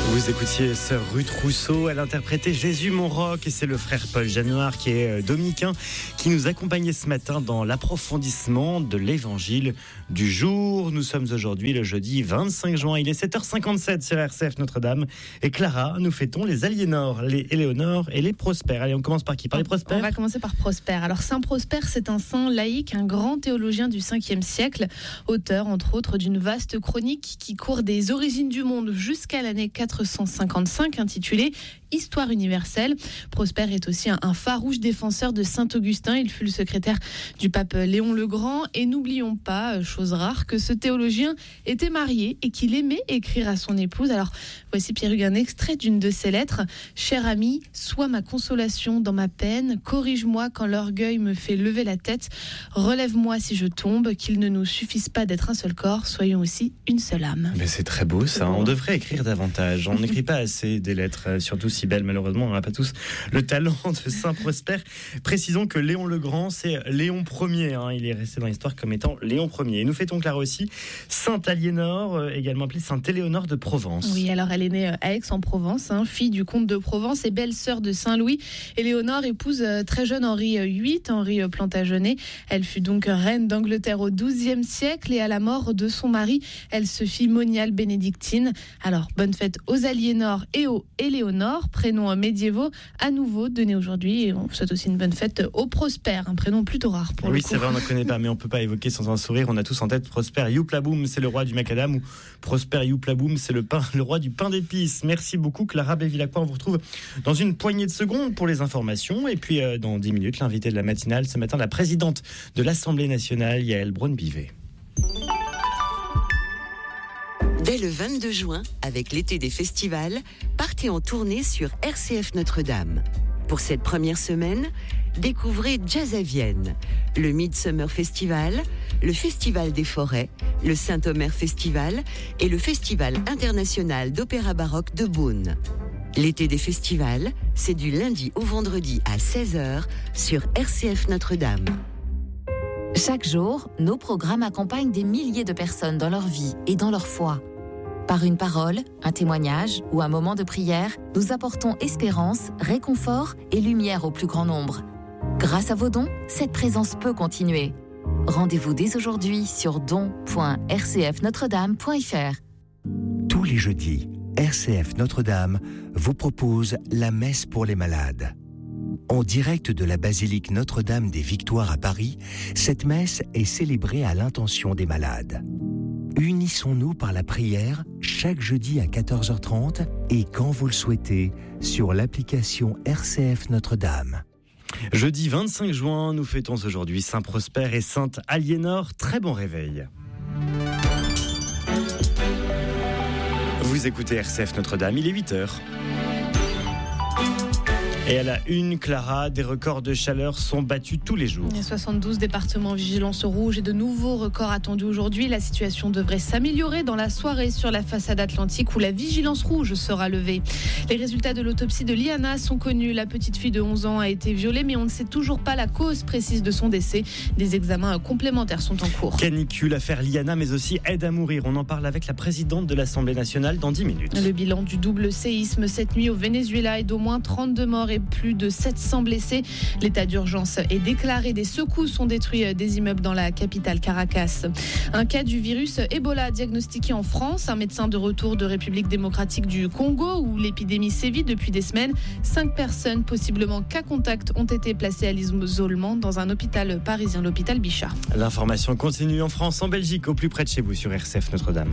Vous écoutiez Sœur Ruth Rousseau, elle interprétait Jésus mon roc et c'est le frère Paul Janoir qui est dominicain qui nous accompagnait ce matin dans l'approfondissement de l'évangile du jour. Nous sommes aujourd'hui le jeudi 25 juin, il est 7h57 sur RCF Notre-Dame et Clara, nous fêtons les Aliénor, les Éléonore et les Prosper. Allez, on commence par qui? Par les Prosper? On va commencer par Prosper. Alors Saint Prosper, c'est un saint laïque, un grand théologien du 5e siècle, auteur entre autres d'une vaste chronique qui court des origines du monde jusqu'à l'année 455 intitulée Histoire universelle. Prosper est aussi un farouche défenseur de Saint-Augustin. Il fut le secrétaire du pape Léon le Grand. Et n'oublions pas, chose rare, que ce théologien était marié et qu'il aimait écrire à son épouse. Alors, voici Pierre Hugues un extrait d'une de ses lettres. « Cher ami, sois ma consolation dans ma peine. Corrige-moi quand l'orgueil me fait lever la tête. Relève-moi si je tombe. Qu'il ne nous suffise pas d'être un seul corps. Soyons aussi une seule âme. » Mais c'est très beau ça. On devrait écrire davantage. On n'écrit pas assez des lettres, surtout si belle, malheureusement, on n'a pas tous le talent de Saint Prosper. Précisons que Léon le Grand, c'est Léon Ier. Il est resté dans l'histoire comme étant Léon Ier. Et nous fêtons Clara aussi Sainte Aliénor, également appelée Sainte Éléonore de Provence. Oui, alors elle est née à Aix-en-Provence, fille du comte de Provence et belle-sœur de Saint-Louis. Éléonore épouse très jeune Henri VIII, Henri Plantagenet. Elle fut donc reine d'Angleterre au XIIe siècle et à la mort de son mari, elle se fit moniale bénédictine. Alors, bonne fête aux Aliénor et aux Éléonore, prénoms médiévaux à nouveau donnés aujourd'hui. Et on souhaite aussi une bonne fête au Prosper, un prénom plutôt rare pour le coup. Oui, c'est vrai, on n'en connaît pas, mais on ne peut pas évoquer sans un sourire. On a tous en tête Prosper Youplaboum, c'est le roi du macadam, ou Prosper Youplaboum, c'est le roi du pain d'épices. Merci beaucoup Clara Bévilacqua. On vous retrouve dans une poignée de secondes pour les informations. Et puis dans 10 minutes, l'invité de la matinale, ce matin, la présidente de l'Assemblée nationale, Yaël Braun-Pivet. Dès le 22 juin, avec l'été des festivals, partez en tournée sur RCF Notre-Dame. Pour cette première semaine, découvrez Jazz à Vienne, le Midsummer Festival, le Festival des Forêts, le Saint-Omer Festival et le Festival international d'opéra baroque de Beaune. L'été des festivals, c'est du lundi au vendredi à 16h sur RCF Notre-Dame. Chaque jour, nos programmes accompagnent des milliers de personnes dans leur vie et dans leur foi. Par une parole, un témoignage ou un moment de prière, nous apportons espérance, réconfort et lumière au plus grand nombre. Grâce à vos dons, cette présence peut continuer. Rendez-vous dès aujourd'hui sur don.rcfnotredame.fr. Tous les jeudis, RCF Notre-Dame vous propose la messe pour les malades. En direct de la basilique Notre-Dame des Victoires à Paris, cette messe est célébrée à l'intention des malades. Unissons-nous par la prière chaque jeudi à 14h30 et quand vous le souhaitez sur l'application RCF Notre-Dame. Jeudi 25 juin, nous fêtons aujourd'hui Saint Prosper et Sainte Aliénor. Très bon réveil. Vous écoutez RCF Notre-Dame, il est 8h. Et à la une, Clara, des records de chaleur sont battus tous les jours. 72 départements en vigilance rouge et de nouveaux records attendus aujourd'hui. La situation devrait s'améliorer dans la soirée sur la façade atlantique où la vigilance rouge sera levée. Les résultats de l'autopsie de Liana sont connus. La petite fille de 11 ans a été violée, mais on ne sait toujours pas la cause précise de son décès. Des examens complémentaires sont en cours. Canicule, affaire Liana, mais aussi aide à mourir. On en parle avec la présidente de l'Assemblée nationale dans 10 minutes. Le bilan du double séisme cette nuit au Venezuela est d'au moins 32 morts et plus de 700 blessés. L'état d'urgence est déclaré. Des secousses ont détruit des immeubles dans la capitale Caracas. Un cas du virus Ebola diagnostiqué en France. Un médecin de retour de République démocratique du Congo où l'épidémie sévit depuis des semaines. 5 personnes, possiblement cas contact, ont été placées à l'isolement dans un hôpital parisien, l'hôpital Bichat. L'information continue en France, en Belgique, au plus près de chez vous sur RCF Notre-Dame.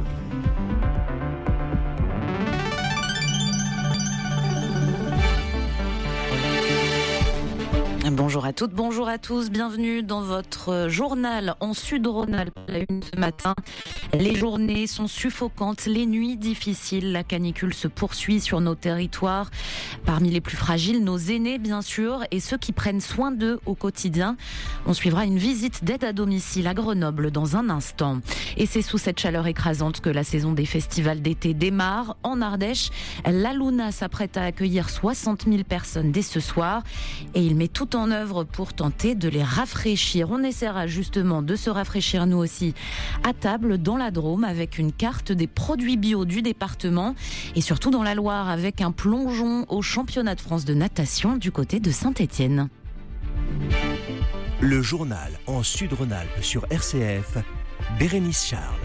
Bonjour à toutes, bonjour à tous, bienvenue dans votre journal en Sud-Rhône-Alpes. La une ce matin, les journées sont suffocantes, les nuits difficiles, la canicule se poursuit sur nos territoires. Parmi les plus fragiles, nos aînés bien sûr, et ceux qui prennent soin d'eux au quotidien. On suivra une visite d'aide à domicile à Grenoble dans un instant. Et c'est sous cette chaleur écrasante que la saison des festivals d'été démarre. En Ardèche, la Luna s'apprête à accueillir 60 000 personnes dès ce soir et il met tout en œuvre œuvre pour tenter de les rafraîchir. On essaiera justement de se rafraîchir nous aussi à table dans la Drôme avec une carte des produits bio du département et surtout dans la Loire avec un plongeon au championnat de France de natation du côté de Saint-Étienne. Le journal en Sud-Rhône-Alpes sur RCF, Bérénice Charles.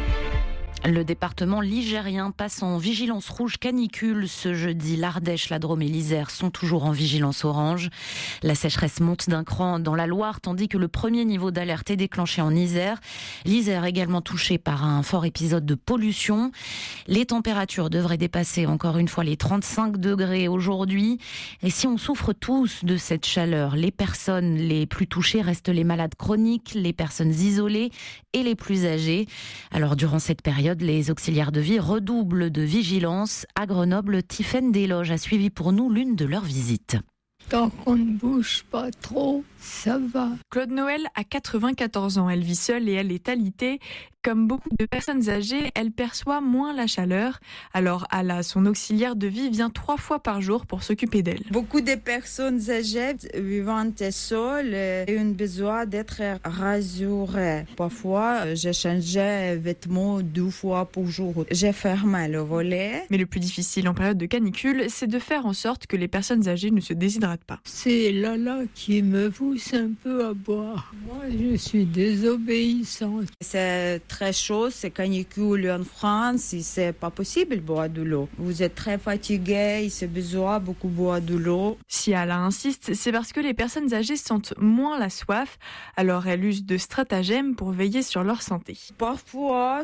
Le département ligérien passe en vigilance rouge canicule ce jeudi. L'Ardèche, la Drôme et l'Isère sont toujours en vigilance orange. La sécheresse monte d'un cran dans la Loire, tandis que le premier niveau d'alerte est déclenché en Isère. L'Isère également touchée par un fort épisode de pollution. Les températures devraient dépasser encore une fois les 35 degrés aujourd'hui. Et si on souffre tous de cette chaleur, les personnes les plus touchées restent les malades chroniques, les personnes isolées et les plus âgées. Alors durant cette période, les auxiliaires de vie redoublent de vigilance. À Grenoble, Tiffaine Desloges a suivi pour nous l'une de leurs visites. Tant qu'on ne bouge pas trop, ça va. Claude Noël a 94 ans. Elle vit seule et elle est alitée. Comme beaucoup de personnes âgées, elle perçoit moins la chaleur. Alors Ala, son auxiliaire de vie, vient 3 fois par jour pour s'occuper d'elle. Beaucoup de personnes âgées vivant seules ont besoin d'être rassurées. Parfois, j'ai changé les vêtements 2 fois par jour. J'ai fermé le volet. Mais le plus difficile en période de canicule, c'est de faire en sorte que les personnes âgées ne se déshydratent pas. C'est Lala qui me pousse un peu à boire. Moi, je suis désobéissante. C'est très chaud, c'est canicule en France, c'est pas possible de boire de l'eau. Vous êtes très fatigué, il a besoin beaucoup boire de l'eau. Si Ala insiste, c'est parce que les personnes âgées sentent moins la soif, alors elle use de stratagèmes pour veiller sur leur santé. Parfois,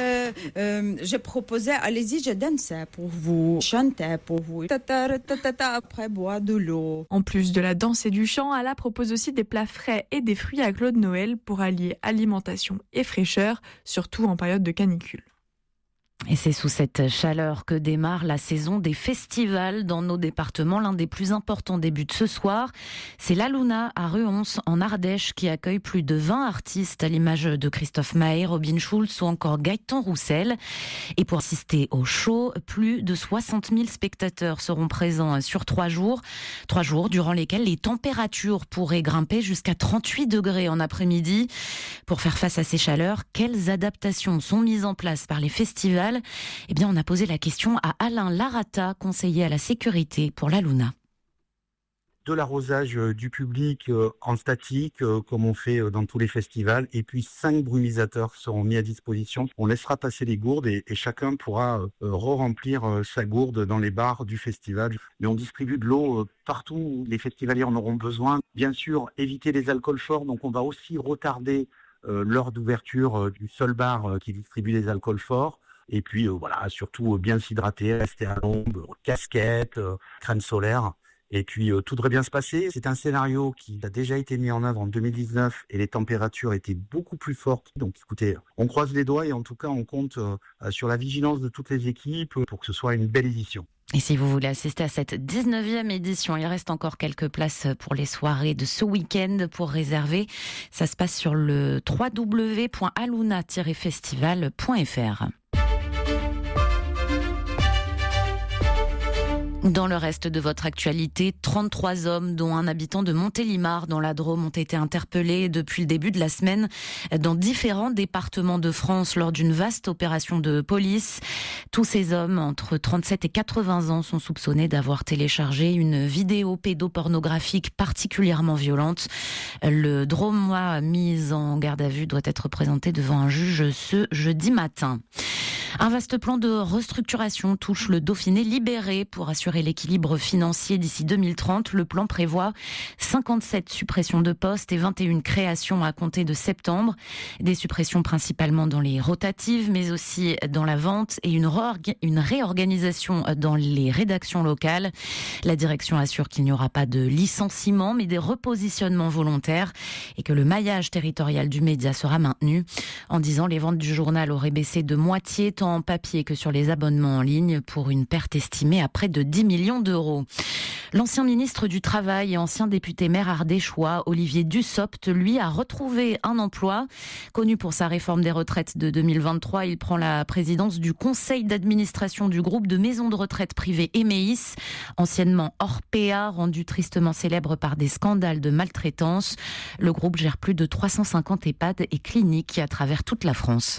j'ai proposé, allez-y, je danse pour vous, chantez pour vous, après boire de l'eau. En plus de la danse et du chant, Ala propose aussi des plats frais et des fruits à Claude Noël pour allier alimentation et fraîcheur, surtout en période de canicule. Et c'est sous cette chaleur que démarre la saison des festivals dans nos départements. L'un des plus importants débute ce soir. C'est la Luna à Ruons, en Ardèche, qui accueille plus de 20 artistes à l'image de Christophe Maé, Robin Schulz ou encore Gaëtan Roussel. Et pour assister au show, plus de 60 000 spectateurs seront présents sur 3 jours. 3 jours durant lesquels les températures pourraient grimper jusqu'à 38 degrés en après-midi. Pour faire face à ces chaleurs, quelles adaptations sont mises en place par les festivals ? Eh bien, on a posé la question à Alain Larata, conseiller à la sécurité pour la Luna. De l'arrosage du public en statique, comme on fait dans tous les festivals, et puis 5 brumisateurs seront mis à disposition. On laissera passer les gourdes et chacun pourra re-remplir sa gourde dans les bars du festival. Mais on distribue de l'eau partout où les festivaliers en auront besoin. Bien sûr, éviter les alcools forts, donc on va aussi retarder l'heure d'ouverture du seul bar qui distribue les alcools forts. Et puis voilà, surtout bien s'hydrater, rester à l'ombre, casquette, crème solaire. Et puis tout devrait bien se passer. C'est un scénario qui a déjà été mis en œuvre en 2019 et les températures étaient beaucoup plus fortes. Donc écoutez, on croise les doigts et en tout cas on compte sur la vigilance de toutes les équipes pour que ce soit une belle édition. Et si vous voulez assister à cette 19e édition, il reste encore quelques places pour les soirées de ce week-end pour réserver. Ça se passe sur le www.aluna-festival.fr. Dans le reste de votre actualité, 33 hommes, dont un habitant de Montélimar dans la Drôme, ont été interpellés depuis le début de la semaine dans différents départements de France lors d'une vaste opération de police. Tous ces hommes, entre 37 et 80 ans, sont soupçonnés d'avoir téléchargé une vidéo pédopornographique particulièrement violente. Le Drômois mis en garde à vue doit être présenté devant un juge ce jeudi matin. Un vaste plan de restructuration touche le Dauphiné libéré pour assurer l'équilibre financier d'ici 2030. Le plan prévoit 57 suppressions de postes et 21 créations à compter de septembre. Des suppressions principalement dans les rotatives, mais aussi dans la vente et une réorganisation dans les rédactions locales. La direction assure qu'il n'y aura pas de licenciement, mais des repositionnements volontaires et que le maillage territorial du média sera maintenu. En 10 ans, les ventes du journal auraient baissé de moitié, tant en papier que sur les abonnements en ligne, pour une perte estimée à près de 10 millions d'euros. L'ancien ministre du Travail et ancien député maire ardéchois, Olivier Dussopt, lui, a retrouvé un emploi. Connu pour sa réforme des retraites de 2023, il prend la présidence du conseil d'administration du groupe de maisons de retraite privées Emeis, anciennement Orpea, rendu tristement célèbre par des scandales de maltraitance. Le groupe gère plus de 350 EHPAD et cliniques à travers toute la France.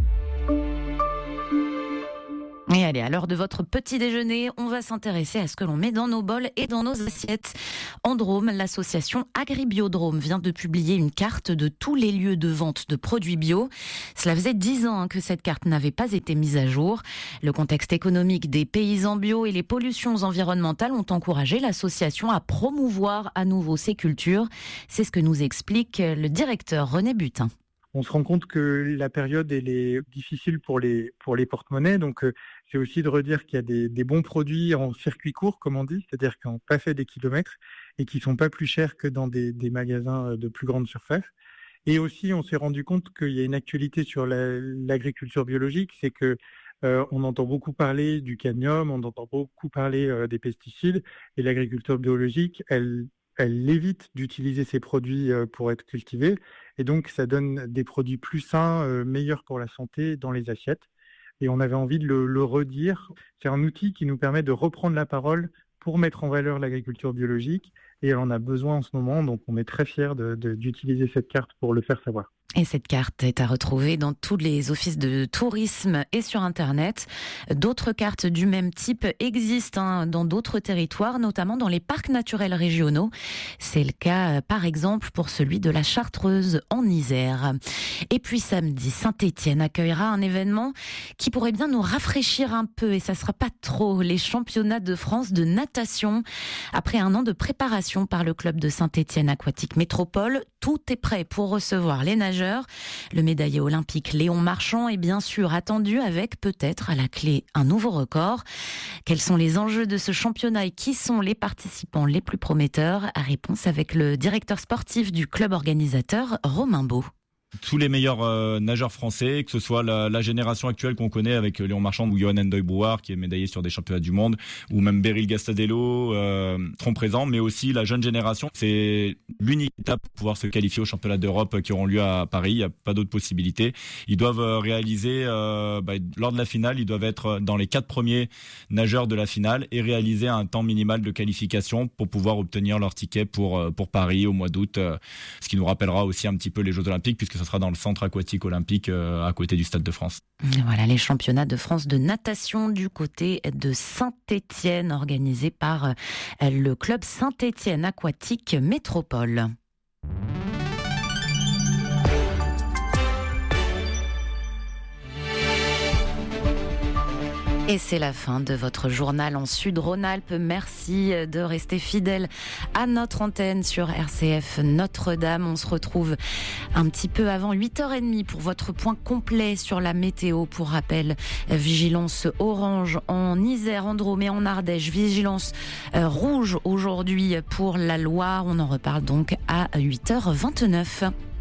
Et allez, à l'heure de votre petit déjeuner, on va s'intéresser à ce que l'on met dans nos bols et dans nos assiettes. En Drôme, l'association Agribiodrome vient de publier une carte de tous les lieux de vente de produits bio. Cela faisait 10 ans que cette carte n'avait pas été mise à jour. Le contexte économique des paysans bio et les pollutions environnementales ont encouragé l'association à promouvoir à nouveau ces cultures. C'est ce que nous explique le directeur René Butin. On se rend compte que la période elle est difficile pour les porte-monnaies, donc c'est aussi de redire qu'il y a des bons produits en circuit court, comme on dit, c'est-à-dire qui n'ont pas fait des kilomètres et qui sont pas plus chers que dans des magasins de plus grande surface. Et aussi, on s'est rendu compte qu'il y a une actualité sur l'agriculture biologique, c'est que on entend beaucoup parler du cadmium, on entend beaucoup parler des pesticides, et l'agriculture biologique, elle évite d'utiliser ces produits pour être cultivés, et donc ça donne des produits plus sains, meilleurs pour la santé dans les assiettes. Et on avait envie de le redire. C'est un outil qui nous permet de reprendre la parole pour mettre en valeur l'agriculture biologique, et elle en a besoin en ce moment, donc on est très fiers d'utiliser cette carte pour le faire savoir. Et cette carte est à retrouver dans tous les offices de tourisme et sur Internet. D'autres cartes du même type existent dans d'autres territoires, notamment dans les parcs naturels régionaux. C'est le cas, par exemple, pour celui de la Chartreuse en Isère. Et puis samedi, Saint-Étienne accueillera un événement qui pourrait bien nous rafraîchir un peu, et ça sera pas trop, les championnats de France de natation. Après un an de préparation par le club de Saint-Étienne Aquatique Métropole, tout est prêt pour recevoir les nageurs. Le médaillé olympique Léon Marchand est bien sûr attendu, avec peut-être à la clé un nouveau record. Quels sont les enjeux de ce championnat et qui sont les participants les plus prometteurs? Réponse avec le directeur sportif du club organisateur, Romain Beau. Tous les meilleurs nageurs français, que ce soit la génération actuelle qu'on connaît avec Léon Marchand ou Johan Endoy-Brouard qui est médaillé sur des championnats du monde, ou même Beryl Gastadello seront présents, mais aussi la jeune génération. C'est l'unique étape pour pouvoir se qualifier aux championnats d'Europe qui auront lieu à Paris. Il n'y a pas d'autre possibilité. Ils doivent réaliser, lors de la finale, ils doivent être dans les 4 premiers nageurs de la finale et réaliser un temps minimal de qualification pour pouvoir obtenir leur ticket pour Paris au mois d'août, ce qui nous rappellera aussi un petit peu les Jeux Olympiques, puisque ce sera dans le centre aquatique olympique à côté du Stade de France. Voilà les championnats de France de natation du côté de Saint-Étienne, organisés par le club Saint-Étienne Aquatique Métropole. Et c'est la fin de votre journal en Sud-Rhône-Alpes. Merci de rester fidèle à notre antenne sur RCF Notre-Dame. On se retrouve un petit peu avant 8h30 pour votre point complet sur la météo. Pour rappel, vigilance orange en Isère, en Drôme et en Ardèche. Vigilance rouge aujourd'hui pour la Loire. On en reparle donc à 8h29.